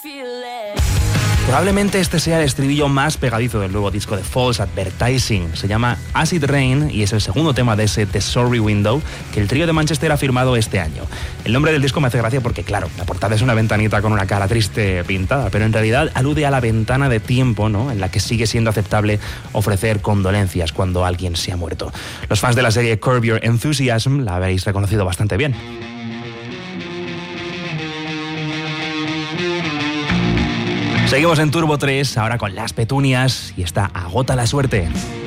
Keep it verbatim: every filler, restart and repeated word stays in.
Probablemente este sea el estribillo más pegadizo del nuevo disco de False Advertising. Se llama Acid Rain y es el segundo tema de ese The Sorry Window que el trío de Manchester ha firmado este año. El nombre del disco me hace gracia porque, claro, la portada es una ventanita con una cara triste pintada, pero en realidad alude a la ventana de tiempo, ¿no?, en la que sigue siendo aceptable ofrecer condolencias cuando alguien se ha muerto. Los fans de la serie Curb Your Enthusiasm la habéis reconocido bastante bien. Seguimos en Turbo tres, ahora con Las Petunias, y esta Agota la Suerte.